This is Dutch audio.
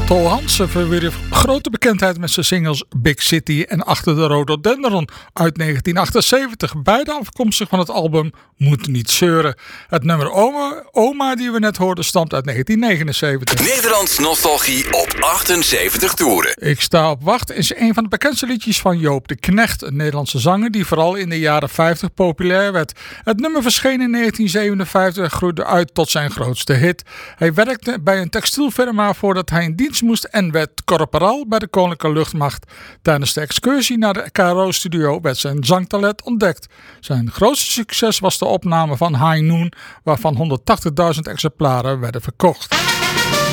Tol Hansen verwierf grote bekendheid met zijn singles Big City en Achter de Rhododendron uit 1978. Beide afkomstig van het album Moet Niet Zeuren. Het nummer Oma die we net hoorden stamt uit 1979. Nederlands nostalgie op 78 toeren. Ik sta op wacht is een van de bekendste liedjes van Joop de Knecht, een Nederlandse zanger die vooral in de jaren 50 populair werd. Het nummer verscheen in 1957 en groeide uit tot zijn grootste hit. Hij werkte bij een textielfirma voordat hij in dienst moest en werd corporaal bij de Koninklijke Luchtmacht. Tijdens de excursie naar de KRO-studio werd zijn zangtalent ontdekt. Zijn grootste succes was de opname van High Noon, waarvan 180.000 exemplaren werden verkocht.